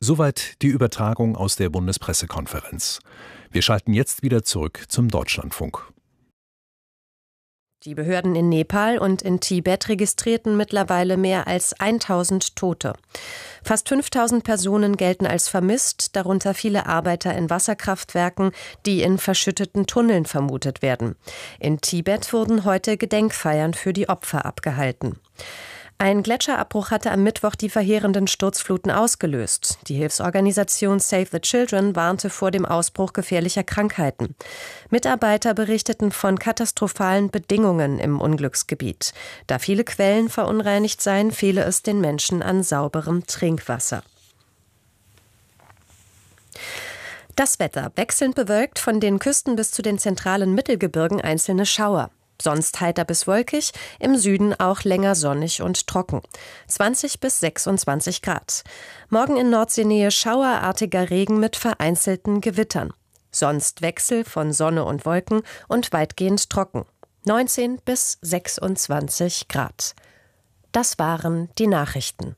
Soweit die Übertragung aus der Bundespressekonferenz. Wir schalten jetzt wieder zurück zum Deutschlandfunk. Die Behörden in Nepal und in Tibet registrierten mittlerweile mehr als 1000 Tote. Fast 5000 Personen gelten als vermisst, darunter viele Arbeiter in Wasserkraftwerken, die in verschütteten Tunneln vermutet werden. In Tibet wurden heute Gedenkfeiern für die Opfer abgehalten. Ein Gletscherabbruch hatte am Mittwoch die verheerenden Sturzfluten ausgelöst. Die Hilfsorganisation Save the Children warnte vor dem Ausbruch gefährlicher Krankheiten. Mitarbeiter berichteten von katastrophalen Bedingungen im Unglücksgebiet. Da viele Quellen verunreinigt seien, fehle es den Menschen an sauberem Trinkwasser. Das Wetter: wechselnd bewölkt, von den Küsten bis zu den zentralen Mittelgebirgen einzelne Schauer. Sonst heiter bis wolkig, im Süden auch länger sonnig und trocken. 20 bis 26 Grad. Morgen in Nordseenähe schauerartiger Regen mit vereinzelten Gewittern. Sonst Wechsel von Sonne und Wolken und weitgehend trocken. 19 bis 26 Grad. Das waren die Nachrichten.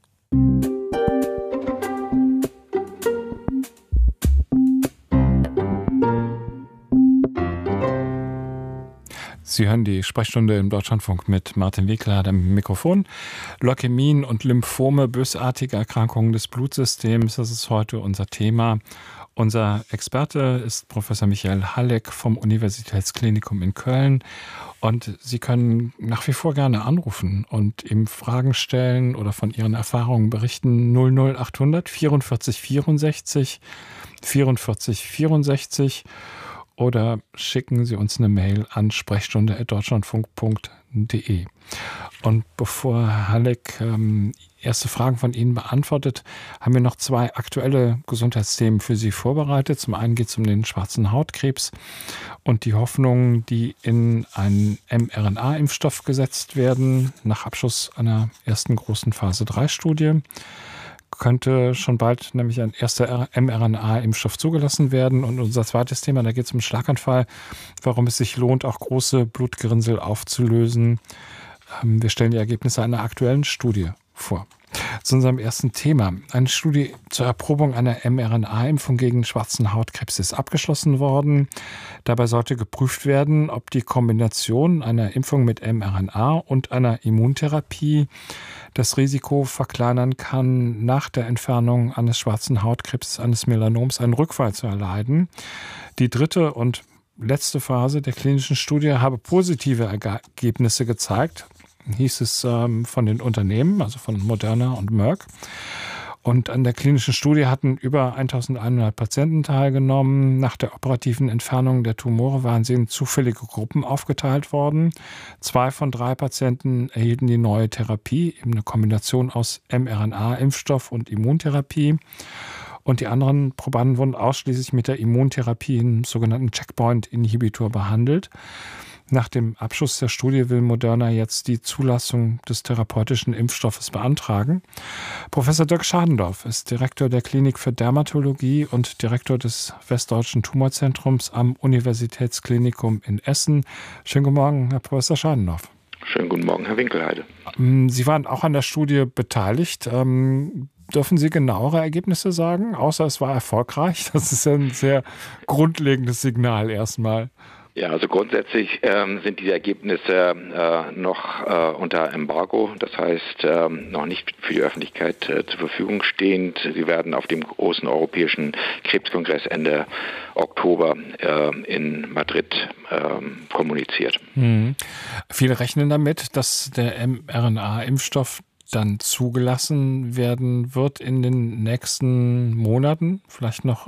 Sie hören die Sprechstunde im Deutschlandfunk mit Martin Winkler am Mikrofon. Leukämien und Lymphome, bösartige Erkrankungen des Blutsystems, das ist heute unser Thema. Unser Experte ist Professor Michael Halleck vom Universitätsklinikum in Köln. Und Sie können nach wie vor gerne anrufen und ihm Fragen stellen oder von Ihren Erfahrungen berichten. 00800 44 64 44 64. Oder schicken Sie uns eine Mail an sprechstunde@deutschlandfunk.de. Und bevor Herr Halleck erste Fragen von Ihnen beantwortet, haben wir noch zwei aktuelle Gesundheitsthemen für Sie vorbereitet. Zum einen geht es um den schwarzen Hautkrebs und die Hoffnungen, die in einen mRNA-Impfstoff gesetzt werden, nach Abschluss einer ersten großen Phase-3-Studie. Könnte schon bald nämlich ein erster mRNA-Impfstoff zugelassen werden. Und unser zweites Thema, da geht es um Schlaganfall, warum es sich lohnt, auch große Blutgerinnsel aufzulösen. Wir stellen die Ergebnisse einer aktuellen Studie vor. Zu unserem ersten Thema. Eine Studie zur Erprobung einer mRNA-Impfung gegen schwarzen Hautkrebs ist abgeschlossen worden. Dabei sollte geprüft werden, ob die Kombination einer Impfung mit mRNA und einer Immuntherapie das Risiko verkleinern kann, nach der Entfernung eines schwarzen Hautkrebs, eines Melanoms, einen Rückfall zu erleiden. Die dritte und letzte Phase der klinischen Studie habe positive Ergebnisse gezeigt, hieß es von den Unternehmen, also von Moderna und Merck. Und an der klinischen Studie hatten über 1100 Patienten teilgenommen. Nach der operativen Entfernung der Tumore waren sie in zufällige Gruppen aufgeteilt worden. 2 von 3 Patienten erhielten die neue Therapie, eben eine Kombination aus mRNA-Impfstoff und Immuntherapie. Und die anderen Probanden wurden ausschließlich mit der Immuntherapie, einem sogenannten Checkpoint-Inhibitor, behandelt. Nach dem Abschluss der Studie will Moderna jetzt die Zulassung des therapeutischen Impfstoffes beantragen. Professor Dirk Schadendorf ist Direktor der Klinik für Dermatologie und Direktor des Westdeutschen Tumorzentrums am Universitätsklinikum in Essen. Schönen guten Morgen, Herr Professor Schadendorf. Schönen guten Morgen, Herr Winkelheide. Sie waren auch an der Studie beteiligt. Dürfen Sie genauere Ergebnisse sagen, außer es war erfolgreich? Das ist ja ein sehr grundlegendes Signal erstmal. Ja, also grundsätzlich sind diese Ergebnisse noch unter Embargo, das heißt noch nicht für die Öffentlichkeit zur Verfügung stehend. Sie werden auf dem großen europäischen Krebskongress Ende Oktober in Madrid kommuniziert. Viele rechnen damit, dass der mRNA-Impfstoff dann zugelassen werden wird in den nächsten Monaten, vielleicht noch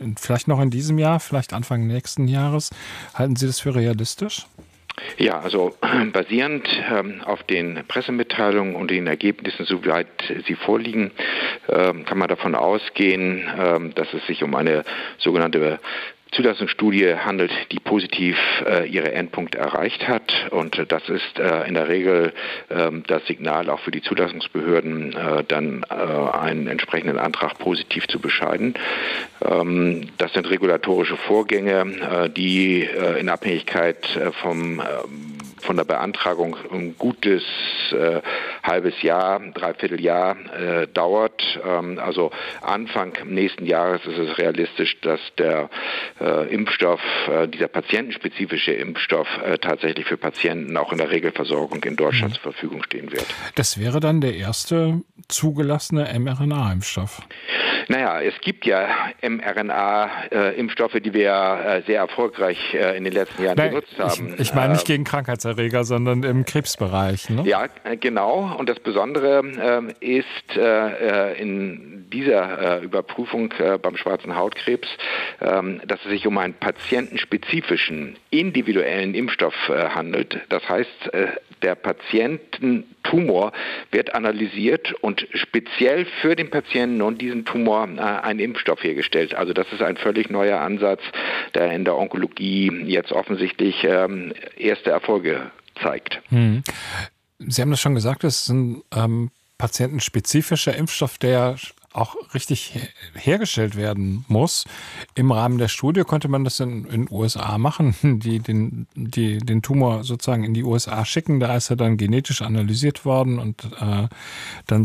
in diesem Jahr, vielleicht Anfang nächsten Jahres. Halten Sie das für realistisch? Ja, also basierend auf den Pressemitteilungen und den Ergebnissen, soweit sie vorliegen, kann man davon ausgehen, dass es sich um eine sogenannte Zulassungsstudie handelt, die positiv ihre Endpunkte erreicht hat. Und das ist in der Regel das Signal auch für die Zulassungsbehörden, dann einen entsprechenden Antrag positiv zu bescheiden. Das sind regulatorische Vorgänge, die in Abhängigkeit von der Beantragung ein gutes halbes Jahr, Dreivierteljahr dauert. Also Anfang nächsten Jahres ist es realistisch, dass der Impfstoff, dieser patientenspezifische Impfstoff tatsächlich für Patienten auch in der Regelversorgung in Deutschland zur Verfügung stehen wird. Das wäre dann der erste zugelassene mRNA-Impfstoff. Naja, es gibt ja mRNA-Impfstoffe, die wir sehr erfolgreich in den letzten Jahren genutzt haben. Ich meine nicht gegen Krankheitserreger, sondern im Krebsbereich. Ne? Ja, genau. Und das Besondere ist in dieser Überprüfung beim schwarzen Hautkrebs, dass es sich um einen patientenspezifischen, individuellen Impfstoff handelt. Das heißt, der Patiententumor wird analysiert und speziell für den Patienten und diesen Tumor ein Impfstoff hergestellt. Also das ist ein völlig neuer Ansatz, der in der Onkologie jetzt offensichtlich erste Erfolge zeigt. Sie haben das schon gesagt, es ist ein patientenspezifischer Impfstoff, der auch richtig hergestellt werden muss. Im Rahmen der Studie konnte man das in den USA machen, die den Tumor sozusagen in die USA schicken. Da ist er dann genetisch analysiert worden und dann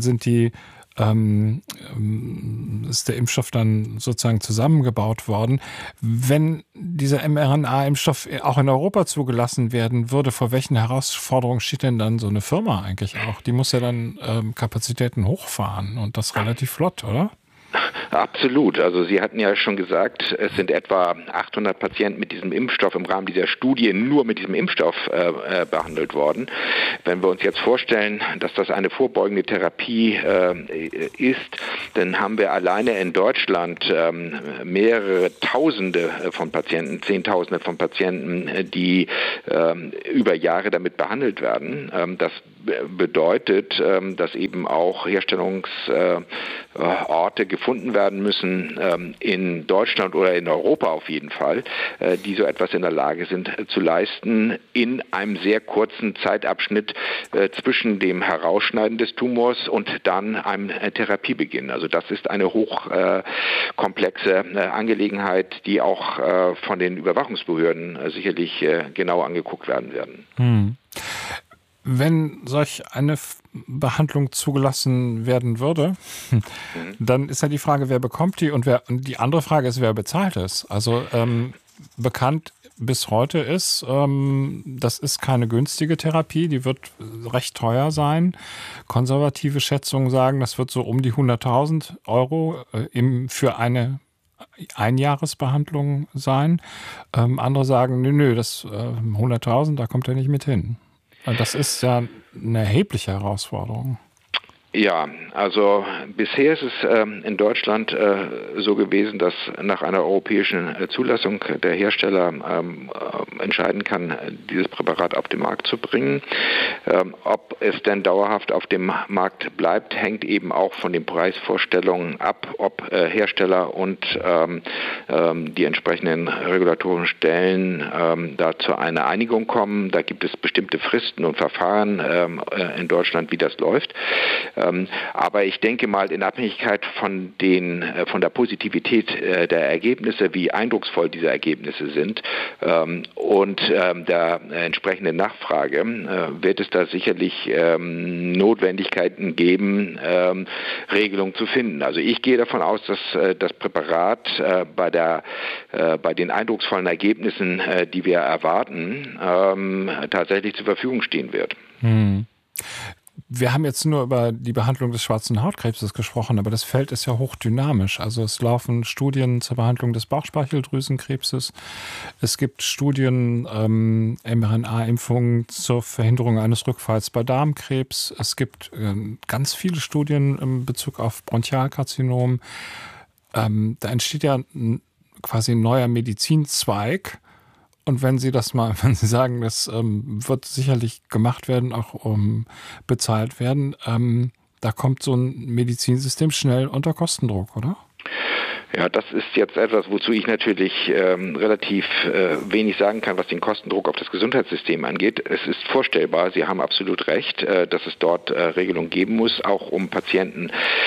ist der Impfstoff dann sozusagen zusammengebaut worden. Wenn dieser mRNA-Impfstoff auch in Europa zugelassen werden würde, vor welchen Herausforderungen steht denn dann so eine Firma eigentlich auch? Die muss ja dann Kapazitäten hochfahren und das relativ flott, oder? Absolut. Also Sie hatten ja schon gesagt, es sind etwa 800 Patienten mit diesem Impfstoff im Rahmen dieser Studie nur mit diesem Impfstoff behandelt worden. Wenn wir uns jetzt vorstellen, dass das eine vorbeugende Therapie ist, dann haben wir alleine in Deutschland mehrere Tausende von Patienten, Zehntausende von Patienten, die über Jahre damit behandelt werden. Das bedeutet, dass eben auch Herstellungsorte gefunden werden müssen, in Deutschland oder in Europa auf jeden Fall, die so etwas in der Lage sind zu leisten, in einem sehr kurzen Zeitabschnitt zwischen dem Herausschneiden des Tumors und dann einem Therapiebeginn. Also das ist eine hochkomplexe Angelegenheit, die auch von den Überwachungsbehörden sicherlich genau angeguckt werden werden. Wenn solch eine Behandlung zugelassen werden würde, dann ist ja die Frage, wer bekommt die und die andere Frage ist, wer bezahlt es. Also bekannt bis heute ist, das ist keine günstige Therapie, die wird recht teuer sein. Konservative Schätzungen sagen, das wird so um die 100.000 Euro für eine Einjahresbehandlung sein. Andere sagen, nö, das 100.000, da kommt er nicht mit hin. Das ist ja eine erhebliche Herausforderung. Ja, also bisher ist es in Deutschland so gewesen, dass nach einer europäischen Zulassung der Hersteller entscheiden kann, dieses Präparat auf den Markt zu bringen. Ob es denn dauerhaft auf dem Markt bleibt, hängt eben auch von den Preisvorstellungen ab, ob Hersteller und die entsprechenden regulatorischen Stellen da zu einer Einigung kommen. Da gibt es bestimmte Fristen und Verfahren in Deutschland, wie das läuft. Aber ich denke mal, in Abhängigkeit von der Positivität der Ergebnisse, wie eindrucksvoll diese Ergebnisse sind und der entsprechenden Nachfrage, wird es da sicherlich Notwendigkeiten geben, Regelungen zu finden. Also ich gehe davon aus, dass das Präparat bei den eindrucksvollen Ergebnissen, die wir erwarten, tatsächlich zur Verfügung stehen wird. Wir haben jetzt nur über die Behandlung des schwarzen Hautkrebses gesprochen, aber das Feld ist ja hochdynamisch. Also es laufen Studien zur Behandlung des Bauchspeicheldrüsenkrebses. Es gibt Studien, mRNA-Impfungen zur Verhinderung eines Rückfalls bei Darmkrebs. Es gibt ganz viele Studien in Bezug auf Bronchialkarzinom. Da entsteht ja quasi ein neuer Medizinzweig. Und wenn Sie sagen, das wird sicherlich gemacht werden, auch bezahlt werden, da kommt so ein Medizinsystem schnell unter Kostendruck, oder? Ja, das ist jetzt etwas, wozu ich natürlich relativ wenig sagen kann, was den Kostendruck auf das Gesundheitssystem angeht. Es ist vorstellbar, Sie haben absolut recht, dass es dort Regelungen geben muss, auch um Patienten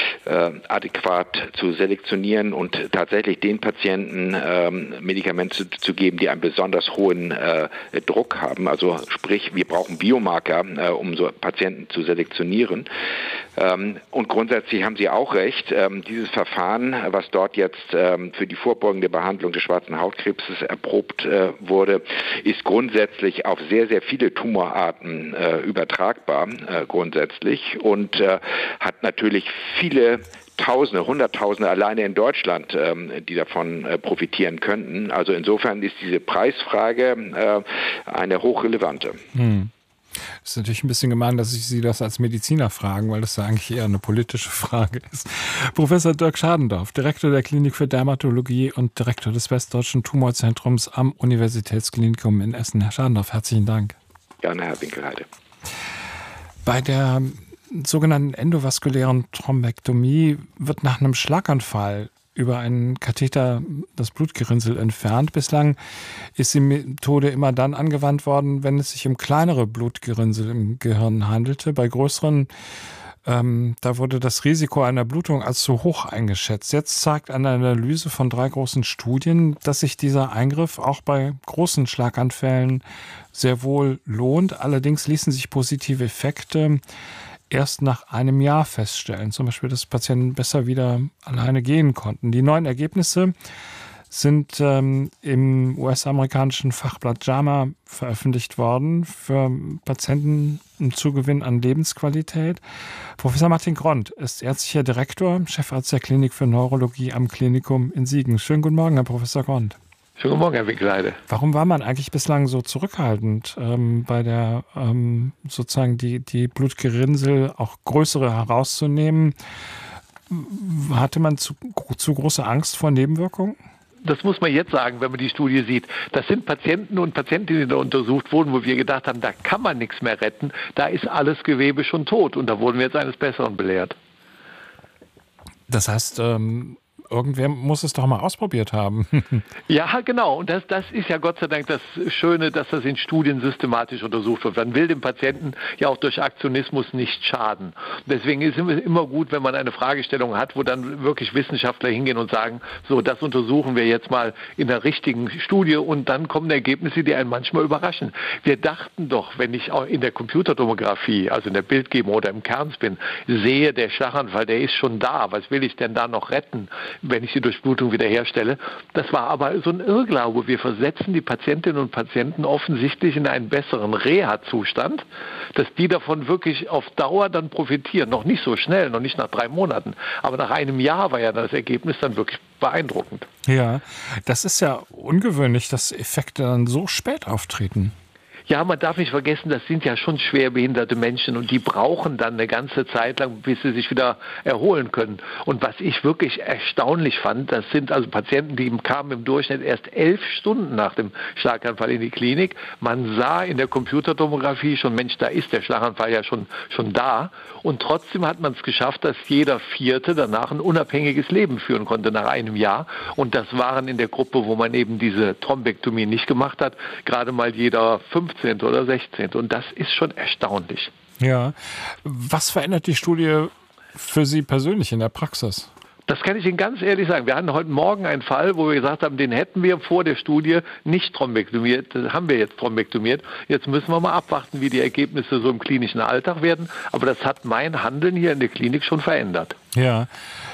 adäquat zu selektionieren und tatsächlich den Patienten Medikamente zu geben, die einen besonders hohen Druck haben. Also sprich, wir brauchen Biomarker, um so Patienten zu selektionieren. Und grundsätzlich haben Sie auch recht, dieses Verfahren, was dort jetzt für die vorbeugende Behandlung des schwarzen Hautkrebses erprobt wurde, ist grundsätzlich auf sehr, sehr viele Tumorarten übertragbar grundsätzlich und hat natürlich viele Tausende, Hunderttausende alleine in Deutschland, die davon profitieren könnten. Also insofern ist diese Preisfrage eine hochrelevante. Das ist natürlich ein bisschen gemein, dass ich Sie das als Mediziner fragen, weil das ja eigentlich eher eine politische Frage ist. Professor Dirk Schadendorf, Direktor der Klinik für Dermatologie und Direktor des Westdeutschen Tumorzentrums am Universitätsklinikum in Essen. Herr Schadendorf, herzlichen Dank. Gerne, Herr Winkelheide. Bei der sogenannten endovaskulären Thrombektomie wird nach einem Schlaganfall über einen Katheter das Blutgerinnsel entfernt. Bislang ist die Methode immer dann angewandt worden, wenn es sich um kleinere Blutgerinnsel im Gehirn handelte. Bei größeren, da wurde das Risiko einer Blutung als zu hoch eingeschätzt. Jetzt zeigt eine Analyse von 3 großen Studien, dass sich dieser Eingriff auch bei großen Schlaganfällen sehr wohl lohnt. Allerdings ließen sich positive Effekte erst nach einem Jahr feststellen. Zum Beispiel, dass Patienten besser wieder alleine gehen konnten. Die neuen Ergebnisse sind im US-amerikanischen Fachblatt JAMA veröffentlicht worden für Patienten im Zugewinn an Lebensqualität. Professor Martin Grond ist ärztlicher Direktor, Chefarzt der Klinik für Neurologie am Klinikum in Siegen. Schönen guten Morgen, Herr Professor Grond. Schönen guten Morgen, Herr Winkelheide. Warum war man eigentlich bislang so zurückhaltend bei der sozusagen die Blutgerinnsel, auch größere herauszunehmen? Hatte man zu große Angst vor Nebenwirkungen? Das muss man jetzt sagen, wenn man die Studie sieht. Das sind Patienten und Patientinnen, die da untersucht wurden, wo wir gedacht haben, da kann man nichts mehr retten. Da ist alles Gewebe schon tot. Und da wurden wir jetzt eines Besseren belehrt. Das heißt, irgendwer muss es doch mal ausprobiert haben. Ja, genau. Und das ist ja Gott sei Dank das Schöne, dass das in Studien systematisch untersucht wird. Man will dem Patienten ja auch durch Aktionismus nicht schaden. Deswegen ist es immer gut, wenn man eine Fragestellung hat, wo dann wirklich Wissenschaftler hingehen und sagen, so, das untersuchen wir jetzt mal in der richtigen Studie und dann kommen Ergebnisse, die einen manchmal überraschen. Wir dachten doch, wenn ich auch in der Computertomographie, also in der Bildgebung oder im Kernspin sehe, der Schlaganfall, der ist schon da. Was will ich denn da noch retten, wenn ich die Durchblutung wiederherstelle? Das war aber so ein Irrglaube. Wir versetzen die Patientinnen und Patienten offensichtlich in einen besseren Reha-Zustand, dass die davon wirklich auf Dauer dann profitieren. Noch nicht so schnell, noch nicht nach 3 Monaten. Aber nach einem Jahr war ja das Ergebnis dann wirklich beeindruckend. Ja, das ist ja ungewöhnlich, dass Effekte dann so spät auftreten. Ja, man darf nicht vergessen, das sind ja schon schwerbehinderte Menschen und die brauchen dann eine ganze Zeit lang, bis sie sich wieder erholen können. Und was ich wirklich erstaunlich fand, das sind also Patienten, die kamen im Durchschnitt erst 11 Stunden nach dem Schlaganfall in die Klinik. Man sah in der Computertomographie schon, Mensch, da ist der Schlaganfall ja schon da. Und trotzdem hat man es geschafft, dass jeder Vierte danach ein unabhängiges Leben führen konnte nach einem Jahr. Und das waren in der Gruppe, wo man eben diese Thrombektomie nicht gemacht hat, gerade mal jeder 15. oder 16. Und das ist schon erstaunlich. Ja. Was verändert die Studie für Sie persönlich in der Praxis? Das kann ich Ihnen ganz ehrlich sagen. Wir hatten heute Morgen einen Fall, wo wir gesagt haben, den hätten wir vor der Studie nicht thrombektomiert. Das haben wir jetzt thrombektomiert. Jetzt müssen wir mal abwarten, wie die Ergebnisse so im klinischen Alltag werden. Aber das hat mein Handeln hier in der Klinik schon verändert. Ja.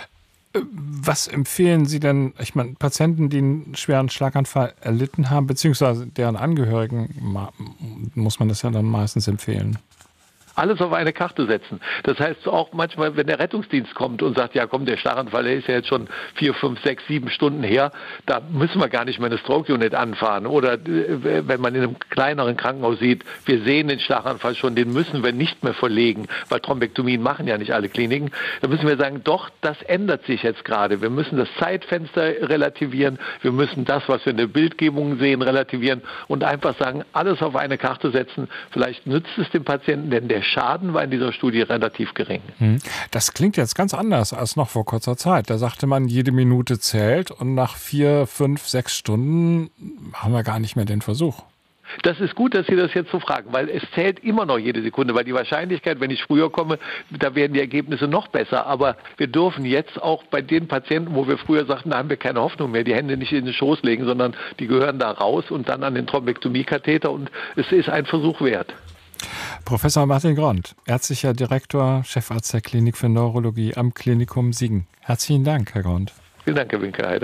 Was empfehlen Sie denn, ich meine, Patienten, die einen schweren Schlaganfall erlitten haben, beziehungsweise deren Angehörigen, muss man das ja dann meistens empfehlen? Alles auf eine Karte setzen. Das heißt auch manchmal, wenn der Rettungsdienst kommt und sagt, ja komm, der Schlaganfall, der ist ja jetzt schon 4, 5, 6, 7 Stunden her, da müssen wir gar nicht mehr eine Stroke-Unit anfahren. Oder wenn man in einem kleineren Krankenhaus sieht, wir sehen den Schlaganfall schon, den müssen wir nicht mehr verlegen, weil Thrombektomien machen ja nicht alle Kliniken. Da müssen wir sagen, doch, das ändert sich jetzt gerade. Wir müssen das Zeitfenster relativieren, wir müssen das, was wir in der Bildgebung sehen, relativieren und einfach sagen, alles auf eine Karte setzen. Vielleicht nützt es dem Patienten, denn der der Schaden war in dieser Studie relativ gering. Das klingt jetzt ganz anders als noch vor kurzer Zeit. Da sagte man, jede Minute zählt und nach 4, 5, 6 Stunden haben wir gar nicht mehr den Versuch. Das ist gut, dass Sie das jetzt so fragen, weil es zählt immer noch jede Sekunde, weil die Wahrscheinlichkeit, wenn ich früher komme, da werden die Ergebnisse noch besser. Aber wir dürfen jetzt auch bei den Patienten, wo wir früher sagten, da haben wir keine Hoffnung mehr, die Hände nicht in den Schoß legen, sondern die gehören da raus und dann an den Thrombektomiekatheter und es ist ein Versuch wert. Professor Martin Grond, ärztlicher Direktor, Chefarzt der Klinik für Neurologie am Klinikum Siegen. Herzlichen Dank, Herr Grond. Vielen Dank, Herr Winkelheide.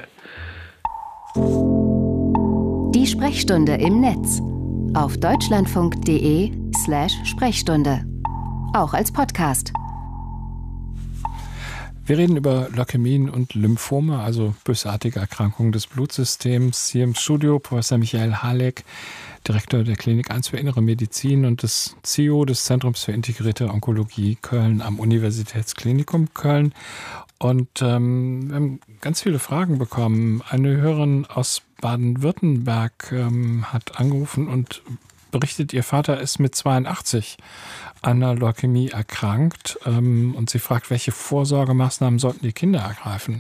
Die Sprechstunde im Netz. Auf deutschlandfunk.de/Sprechstunde. Auch als Podcast. Wir reden über Leukämien und Lymphome, also bösartige Erkrankungen des Blutsystems. Hier im Studio Professor Michael Halleck, Direktor der Klinik 1 für Innere Medizin und des CEO des Zentrums für Integrierte Onkologie Köln am Universitätsklinikum Köln. Und wir haben ganz viele Fragen bekommen. Eine Hörerin aus Baden-Württemberg hat angerufen und berichtet, ihr Vater ist mit 82 an einer Leukämie erkrankt. Und sie fragt, welche Vorsorgemaßnahmen sollten die Kinder ergreifen?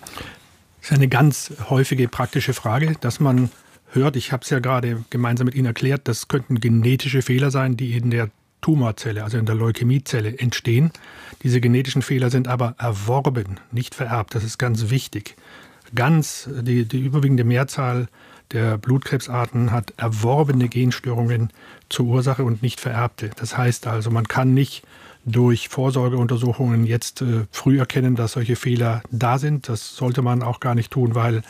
Das ist eine ganz häufige praktische Frage, dass man hört, ich habe es ja gerade gemeinsam mit Ihnen erklärt, das könnten genetische Fehler sein, die in der Tumorzelle, also in der Leukämiezelle entstehen. Diese genetischen Fehler sind aber erworben, nicht vererbt. Das ist ganz wichtig. Die überwiegende Mehrzahl der Blutkrebsarten hat erworbene Genstörungen zur Ursache und nicht vererbte. Das heißt also, man kann nicht durch Vorsorgeuntersuchungen jetzt früh erkennen, dass solche Fehler da sind. Das sollte man auch gar nicht tun, weil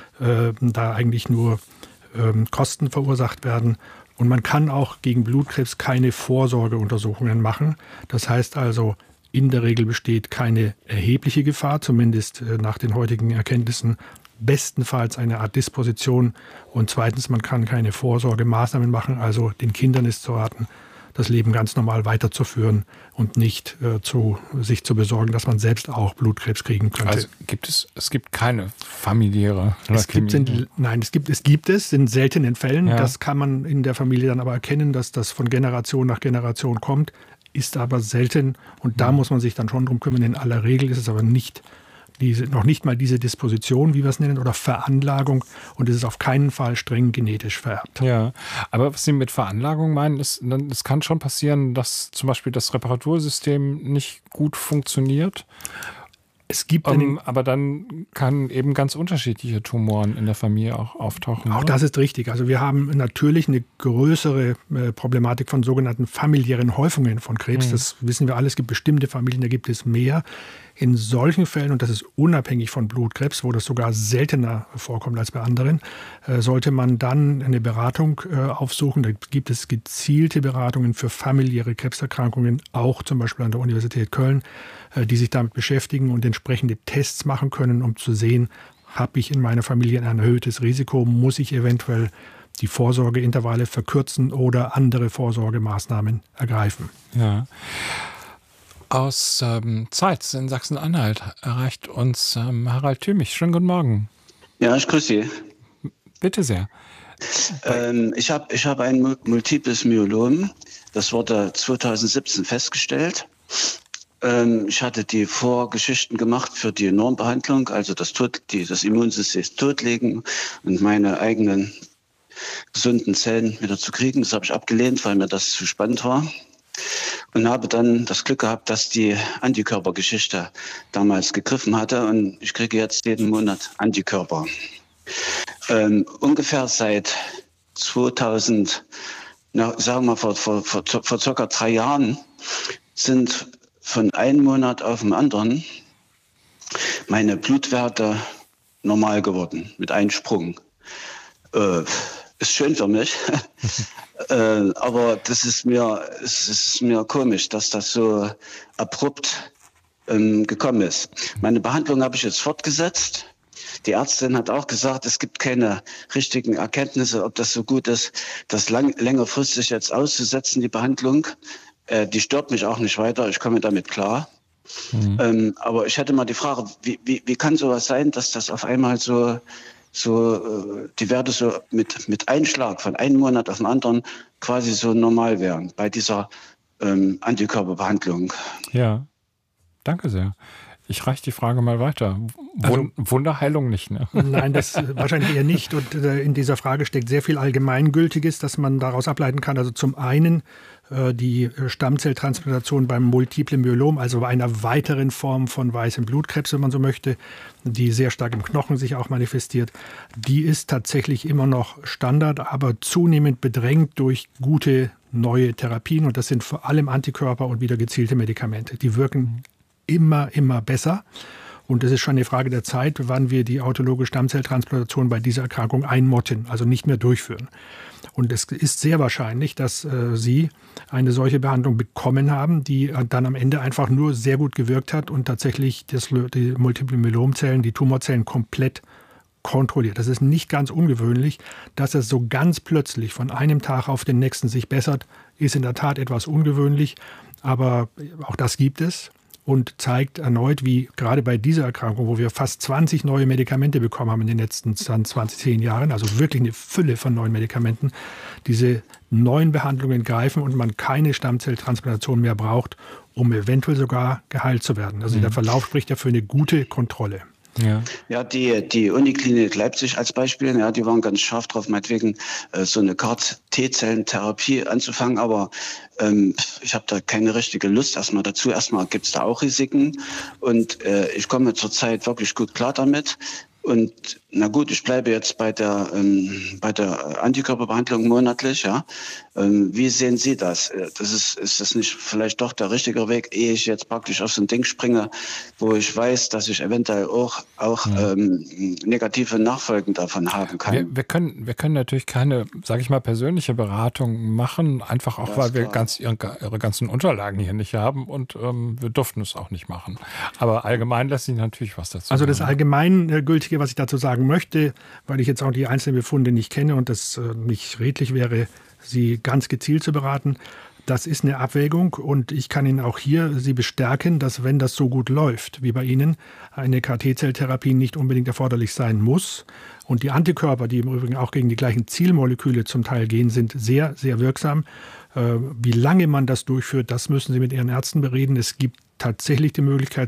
da eigentlich nur Kosten verursacht werden. Und man kann auch gegen Blutkrebs keine Vorsorgeuntersuchungen machen. Das heißt also, in der Regel besteht keine erhebliche Gefahr, zumindest nach den heutigen Erkenntnissen. Bestenfalls eine Art Disposition. Und zweitens, man kann keine Vorsorgemaßnahmen machen. Also den Kindern ist zu raten, das Leben ganz normal weiterzuführen und nicht sich zu besorgen, dass man selbst auch Blutkrebs kriegen könnte. Also es gibt keine familiäre Leukämie? Es gibt es in seltenen Fällen. Ja. Das kann man in der Familie dann aber erkennen, dass das von Generation nach Generation kommt, ist aber selten. Und da muss man sich dann schon drum kümmern. In aller Regel ist es aber noch nicht mal diese Disposition, wie wir es nennen, oder Veranlagung, und es ist auf keinen Fall streng genetisch vererbt. Ja, aber was Sie mit Veranlagung meinen, es kann schon passieren, dass zum Beispiel das Reparatursystem nicht gut funktioniert. Es gibt aber dann kann eben ganz unterschiedliche Tumoren in der Familie auch auftauchen. Auch das ist richtig. Also wir haben natürlich eine größere Problematik von sogenannten familiären Häufungen von Krebs. Das wissen wir alle. Es gibt bestimmte Familien, da gibt es mehr. In solchen Fällen, und das ist unabhängig von Blutkrebs, wo das sogar seltener vorkommt als bei anderen, sollte man dann eine Beratung aufsuchen. Da gibt es gezielte Beratungen für familiäre Krebserkrankungen, auch zum Beispiel an der Universität Köln, die sich damit beschäftigen und entsprechende Tests machen können, um zu sehen, habe ich in meiner Familie ein erhöhtes Risiko, muss ich eventuell die Vorsorgeintervalle verkürzen oder andere Vorsorgemaßnahmen ergreifen. Ja. Aus Zeitz in Sachsen-Anhalt erreicht uns Harald Thümich. Schönen guten Morgen. Ja, ich grüße Sie. Bitte sehr. Ich hab ein multiples Myelom. Das wurde 2017 festgestellt. Ich hatte die Vorgeschichten gemacht für die Normbehandlung, also das Immunsystem totlegen und meine eigenen gesunden Zellen wieder zu kriegen. Das habe ich abgelehnt, weil mir das zu spannend war. Und habe dann das Glück gehabt, dass die Antikörpergeschichte damals gegriffen hatte. Und ich kriege jetzt jeden Monat Antikörper. Ungefähr seit 2000, sagen wir vor circa 3 Jahren, sind von einem Monat auf den anderen meine Blutwerte normal geworden, mit einem Sprung. Ist schön für mich, aber es ist mir komisch, dass das so abrupt gekommen ist. Meine Behandlung habe ich jetzt fortgesetzt. Die Ärztin hat auch gesagt, es gibt keine richtigen Erkenntnisse, ob das so gut ist, das längerfristig jetzt auszusetzen, die Behandlung. Die stört mich auch nicht weiter, ich komme damit klar. Aber ich hätte mal die Frage, wie kann sowas sein, dass das auf einmal so die Werte so mit Einschlag von einem Monat auf den anderen quasi so normal wären bei dieser Antikörperbehandlung. Ja, danke sehr. Ich reiche die Frage mal weiter. Wunderheilung nicht, ne? Nein, das wahrscheinlich eher nicht. Und in dieser Frage steckt sehr viel Allgemeingültiges, das man daraus ableiten kann. Also zum einen die Stammzelltransplantation beim Multiplen Myelom, also bei einer weiteren Form von weißem Blutkrebs, wenn man so möchte, die sehr stark im Knochen sich auch manifestiert. Die ist tatsächlich immer noch Standard, aber zunehmend bedrängt durch gute neue Therapien. Und das sind vor allem Antikörper und wieder gezielte Medikamente. Die wirken immer besser. Und es ist schon eine Frage der Zeit, wann wir die autologe Stammzelltransplantation bei dieser Erkrankung einmotten, also nicht mehr durchführen. Und es ist sehr wahrscheinlich, dass Sie eine solche Behandlung bekommen haben, die dann am Ende einfach nur sehr gut gewirkt hat und tatsächlich die Multiple Myelomzellen, die Tumorzellen komplett kontrolliert. Das ist nicht ganz ungewöhnlich, dass es so ganz plötzlich von einem Tag auf den nächsten sich bessert, ist in der Tat etwas ungewöhnlich, aber auch das gibt es. Und zeigt erneut, wie gerade bei dieser Erkrankung, wo wir fast 20 neue Medikamente bekommen haben in den letzten 10 Jahren, also wirklich eine Fülle von neuen Medikamenten, diese neuen Behandlungen greifen und man keine Stammzelltransplantation mehr braucht, um eventuell sogar geheilt zu werden. Also der Verlauf spricht ja für eine gute Kontrolle. Ja, die Uniklinik Leipzig als Beispiel, ja, die waren ganz scharf drauf, meinetwegen so eine CAR-T-Zellentherapie anzufangen, aber ich habe da keine richtige Lust erstmal dazu. Erstmal gibt es da auch Risiken und ich komme zurzeit wirklich gut klar damit. Und na gut, ich bleibe jetzt bei der Antikörperbehandlung monatlich. Ja. Wie sehen Sie das? Ist das nicht vielleicht doch der richtige Weg, ehe ich jetzt praktisch auf so ein Ding springe, wo ich weiß, dass ich eventuell auch negative Nachfolgen davon haben kann? Wir können natürlich keine, sage ich mal, persönliche Beratung machen, einfach auch, weil wir ihre ganzen Unterlagen hier nicht haben und wir durften es auch nicht machen. Aber allgemein lässt sich natürlich was dazu sagen. Also das Allgemeingültige, was ich dazu sagen möchte, weil ich jetzt auch die einzelnen Befunde nicht kenne und das nicht redlich wäre, Sie ganz gezielt zu beraten, das ist eine Abwägung und ich kann Ihnen auch hier Sie bestärken, dass wenn das so gut läuft wie bei Ihnen, eine CAR-T-Zelltherapie nicht unbedingt erforderlich sein muss. Und die Antikörper, die im Übrigen auch gegen die gleichen Zielmoleküle zum Teil gehen, sind sehr, sehr wirksam. Wie lange man das durchführt, das müssen Sie mit Ihren Ärzten bereden. Es gibt tatsächlich die Möglichkeit,